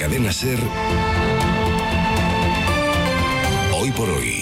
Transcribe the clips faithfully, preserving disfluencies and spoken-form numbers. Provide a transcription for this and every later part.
Cadena SER, Hoy por Hoy,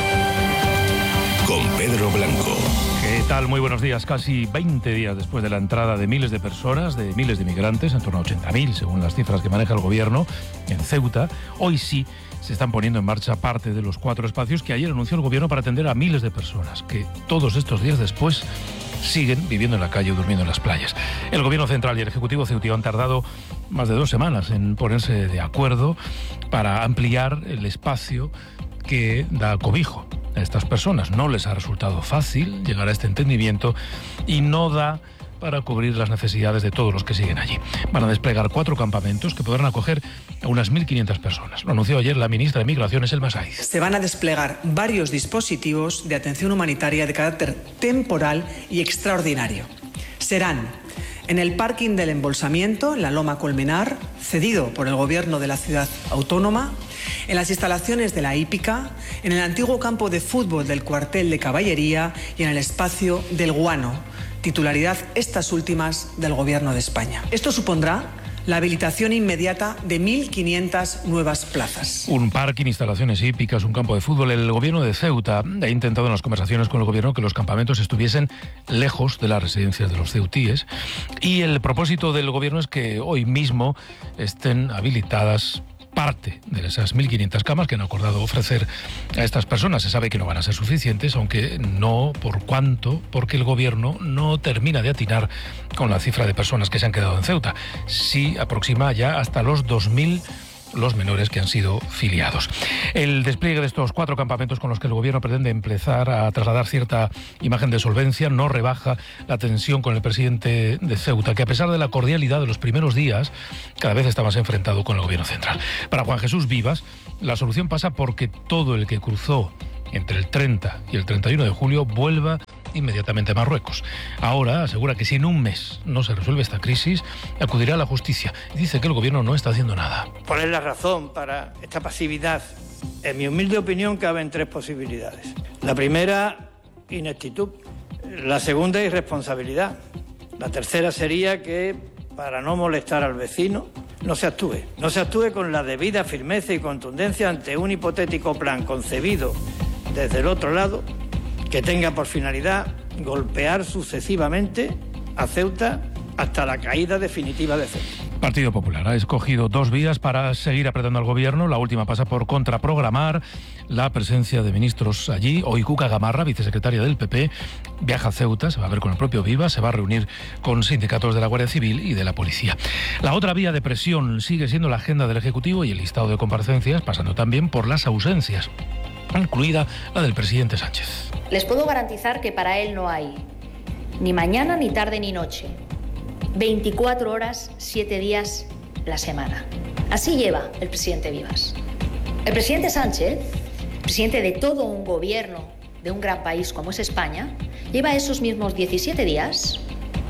con Pedro Blanco. ¿Qué tal? Muy buenos días. Casi veinte días después de la entrada de miles de personas, de miles de migrantes, en torno a ochenta mil, según las cifras que maneja el gobierno, en Ceuta, hoy sí se están poniendo en marcha parte de los cuatro espacios que ayer anunció el gobierno para atender a miles de personas, que todos estos días después siguen viviendo en la calle o durmiendo en las playas. El gobierno central y el ejecutivo ceutí han tardado más de dos semanas en ponerse de acuerdo para ampliar el espacio que da cobijo a estas personas. No les ha resultado fácil llegar a este entendimiento y no da para cubrir las necesidades de todos los que siguen allí. Van a desplegar cuatro campamentos que podrán acoger a unas mil quinientas personas. Lo anunció ayer la ministra de Migraciones, Elma Sáiz. Se van a desplegar varios dispositivos de atención humanitaria de carácter temporal y extraordinario. Serán en el parking del embolsamiento, en la Loma Colmenar, cedido por el gobierno de la ciudad autónoma, en las instalaciones de la hípica, en el antiguo campo de fútbol del cuartel de caballería y en el espacio del Guano, titularidad estas últimas del Gobierno de España. Esto supondrá la habilitación inmediata de mil quinientas nuevas plazas. Un parking, instalaciones hípicas, un campo de fútbol. El gobierno de Ceuta ha intentado en las conversaciones con el gobierno que los campamentos estuviesen lejos de las residencias de los ceutíes, y el propósito del gobierno es que hoy mismo estén habilitadas parte de esas mil quinientas camas que han acordado ofrecer a estas personas. Se sabe que no van a ser suficientes, aunque no por cuánto, porque el gobierno no termina de atinar con la cifra de personas que se han quedado en Ceuta. Sí aproxima ya hasta los dos mil los menores que han sido filiados. El despliegue de estos cuatro campamentos con los que el gobierno pretende empezar a trasladar cierta imagen de solvencia no rebaja la tensión con el presidente de Ceuta, que a pesar de la cordialidad de los primeros días, cada vez está más enfrentado con el gobierno central. Para Juan Jesús Vivas, la solución pasa porque todo el que cruzó entre el treinta y el treinta y uno de julio vuelva inmediatamente a Marruecos. Ahora asegura que si en un mes no se resuelve esta crisis, acudirá a la justicia. Dice que el gobierno no está haciendo nada. ¿Cuál es la razón para esta pasividad? En mi humilde opinión caben tres posibilidades. La primera, ineptitud. La segunda, irresponsabilidad. La tercera sería que, para no molestar al vecino, no se actúe. No se actúe con la debida firmeza y contundencia ante un hipotético plan concebido desde el otro lado, que tenga por finalidad golpear sucesivamente a Ceuta hasta la caída definitiva de Ceuta. Partido Popular ha escogido dos vías para seguir apretando al gobierno. La última pasa por contraprogramar la presencia de ministros allí. Hoy Cuca Gamarra, vicesecretaria del P P, viaja a Ceuta, se va a ver con el propio Vivas, se va a reunir con sindicatos de la Guardia Civil y de la Policía. La otra vía de presión sigue siendo la agenda del Ejecutivo y el listado de comparecencias, pasando también por las ausencias, incluida la del presidente Sánchez. Les puedo garantizar que para él no hay ni mañana, ni tarde, ni noche. veinticuatro horas, siete días la semana. Así lleva el presidente Vivas. El presidente Sánchez, presidente de todo un gobierno de un gran país como es España, lleva esos mismos diecisiete días,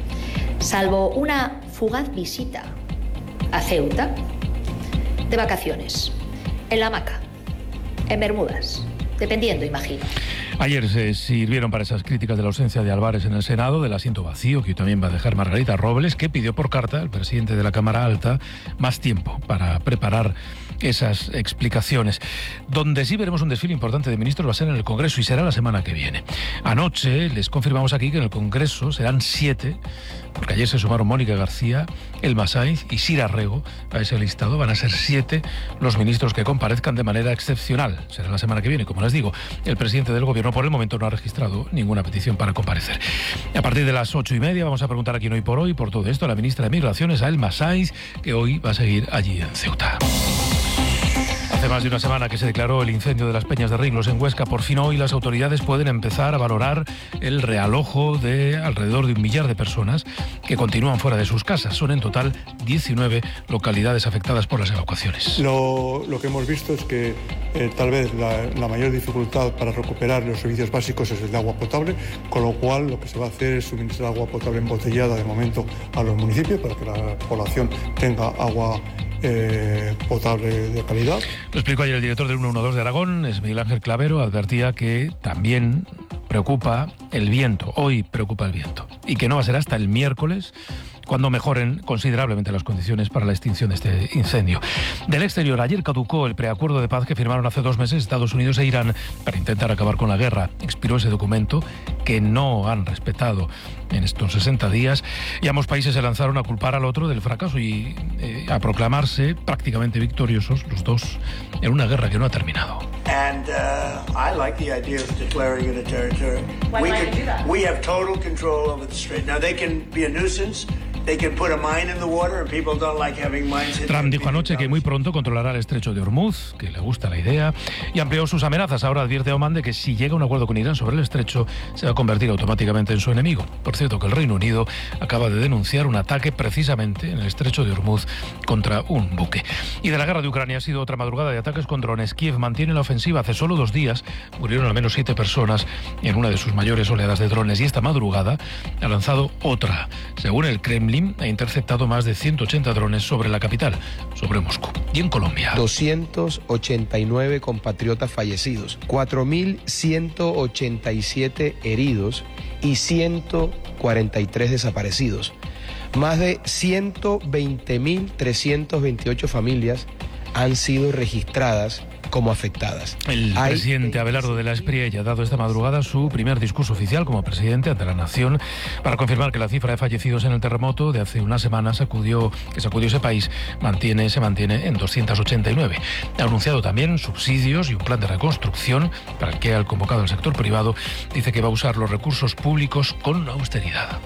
salvo una fugaz visita a Ceuta, de vacaciones, en la hamaca, en Bermudas, dependiendo, imagino. Ayer se sirvieron para esas críticas de la ausencia de Álvarez en el Senado, del asiento vacío que hoy también va a dejar Margarita Robles, que pidió por carta al presidente de la Cámara Alta más tiempo para preparar esas explicaciones. Donde sí veremos un desfile importante de ministros va a ser en el Congreso, y será la semana que viene. Anoche les confirmamos aquí que en el Congreso serán siete, porque ayer se sumaron Mónica García, Elma Sáiz y Sira Rego a ese listado. Van a ser siete los ministros que comparezcan de manera excepcional. Será la semana que viene, como les digo. El presidente del gobierno por el momento no ha registrado ninguna petición para comparecer. A partir de las ocho y media vamos a preguntar aquí en Hoy por Hoy por todo esto a la ministra de Migraciones, a Elma Sáiz, que hoy va a seguir allí en Ceuta. Hace más de una semana que se declaró el incendio de las Peñas de Ringlos en Huesca. Por fin hoy las autoridades pueden empezar a valorar el realojo de alrededor de un millar de personas que continúan fuera de sus casas. Son en total diecinueve localidades afectadas por las evacuaciones. Lo, lo que hemos visto es que eh, tal vez la, la mayor dificultad para recuperar los servicios básicos es el de agua potable, con lo cual lo que se va a hacer es suministrar agua potable embotellada de momento a los municipios para que la población tenga agua Eh, potable de calidad. Lo explicó ayer el director del ciento doce de Aragón, es Miguel Ángel Clavero. Advertía que también preocupa el viento, hoy preocupa el viento, y que no va a ser hasta el miércoles cuando mejoren considerablemente las condiciones para la extinción de este incendio. Del exterior, ayer caducó el preacuerdo de paz que firmaron hace dos meses Estados Unidos e Irán para intentar acabar con la guerra. Expiró ese documento que no han respetado en estos sesenta días y ambos países se lanzaron a culpar al otro del fracaso y eh, a proclamarse prácticamente victoriosos los dos en una guerra que no ha terminado. And uh, I like the idea of declaring it a territory. Why we, might can, you do that? we have total control over the strait. Now they can be a nuisance. They can put a mine in the water, and people don't like having mines. Trump dijo anoche que muy pronto controlará el estrecho de Hormuz, que le gusta la idea, y amplió sus amenazas. Ahora advierte a Oman de que si llega a un acuerdo con Irán sobre el estrecho, se va a convertir automáticamente en su enemigo. Por cierto, que el Reino Unido acaba de denunciar un ataque precisamente en el estrecho de Hormuz contra un buque. Y de la guerra de Ucrania ha sido otra madrugada de ataques con drones. Kiev mantiene la ofensiva. Hace solo dos días murieron al menos siete personas en una de sus mayores oleadas de drones, y esta madrugada ha lanzado otra. Según el Kremlin, ha interceptado más de ciento ochenta drones sobre la capital, sobre Moscú. Y en Colombia, doscientos ochenta y nueve compatriotas fallecidos, cuatro mil ciento ochenta y siete heridos y ciento cuarenta y tres desaparecidos. Más de ciento veinte mil trescientas veintiocho familias han sido registradas como afectadas. El Hay... presidente Abelardo de la Espriella ha dado esta madrugada su primer discurso oficial como presidente ante la nación para confirmar que la cifra de fallecidos en el terremoto de hace unas semanas sacudió, que sacudió ese país mantiene, se mantiene en doscientos ochenta y nueve. Ha anunciado también subsidios y un plan de reconstrucción para el que ha convocado al sector privado. Dice que va a usar los recursos públicos con austeridad.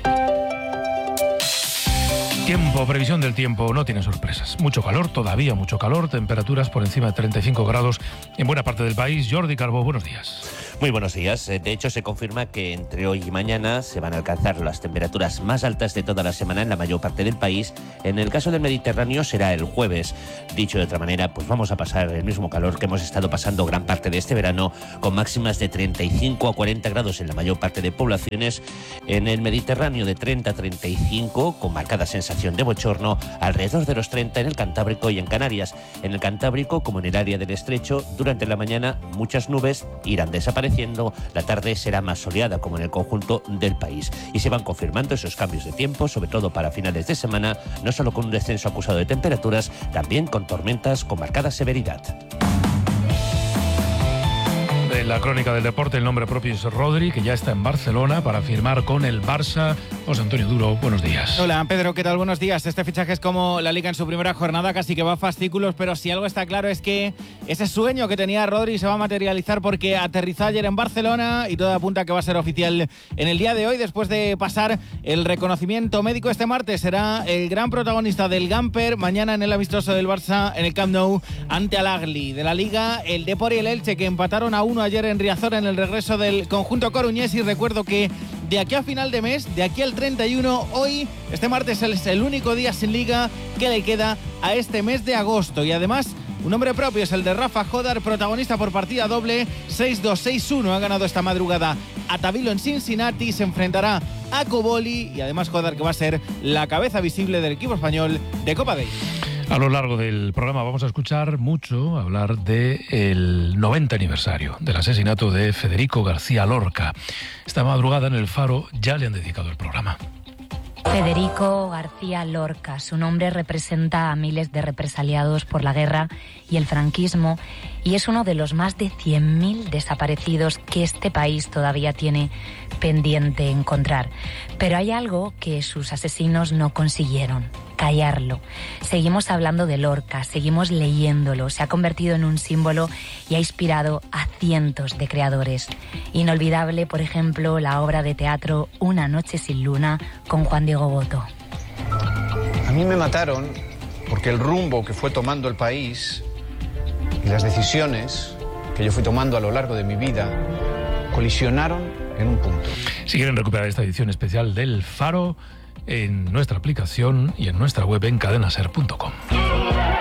Tiempo, previsión del tiempo, no tiene sorpresas. Mucho calor, todavía mucho calor, temperaturas por encima de treinta y cinco grados en buena parte del país. Jordi Calvo, buenos días. Muy buenos días. De hecho, se confirma que entre hoy y mañana se van a alcanzar las temperaturas más altas de toda la semana en la mayor parte del país. En el caso del Mediterráneo será el jueves. Dicho de otra manera, pues vamos a pasar el mismo calor que hemos estado pasando gran parte de este verano, con máximas de treinta y cinco a cuarenta grados en la mayor parte de poblaciones. En el Mediterráneo de treinta a treinta y cinco, con marcada sensación de bochorno, alrededor de los treinta en el Cantábrico y en Canarias. En el Cantábrico, como en el área del Estrecho, durante la mañana muchas nubes irán desapareciendo, la tarde será más soleada como en el conjunto del país. Y se van confirmando esos cambios de tiempo, sobre todo para finales de semana, no solo con un descenso acusado de temperaturas, también con tormentas con marcada severidad. De la crónica del deporte, el nombre propio es Rodri, que ya está en Barcelona para firmar con el Barça. José Antonio Duro, buenos días. Hola, Pedro, ¿qué tal? Buenos días. Este fichaje es como la Liga en su primera jornada, casi que va a fascículos, pero si algo está claro es que ese sueño que tenía Rodri se va a materializar porque aterrizó ayer en Barcelona y todo apunta a que va a ser oficial en el día de hoy, después de pasar el reconocimiento médico este martes. Será el gran protagonista del Gamper mañana en el amistoso del Barça en el Camp Nou ante Al Ahly. De la Liga, el Depor y el Elche, que empataron a uno ayer en Riazor en el regreso del conjunto coruñés. Y recuerdo que de aquí a final de mes, de aquí al treinta y uno, hoy, este martes es el único día sin Liga que le queda a este mes de agosto. Y además, un nombre propio es el de Rafa Jodar, protagonista por partida doble, seis dos seis uno. Ha ganado esta madrugada a Tavilo en Cincinnati, se enfrentará a Coboli y además Jodar, que va a ser la cabeza visible del equipo español de Copa Davis. A lo largo del programa vamos a escuchar mucho hablar del noventa aniversario del asesinato de Federico García Lorca. Esta madrugada en El Faro ya le han dedicado el programa. Federico García Lorca, su nombre representa a miles de represaliados por la guerra y el franquismo y es uno de los más de cien mil desaparecidos que este país todavía tiene pendiente encontrar. Pero hay algo que sus asesinos no consiguieron: callarlo. Seguimos hablando de Lorca, seguimos leyéndolo, se ha convertido en un símbolo y ha inspirado a cientos de creadores. Inolvidable, por ejemplo, la obra de teatro Una noche sin luna con Juan Diego Boto. A mí me mataron porque el rumbo que fue tomando el país y las decisiones que yo fui tomando a lo largo de mi vida colisionaron en un punto. Si quieren recuperar esta edición especial del Faro, en nuestra aplicación y en nuestra web en cadena ser punto com.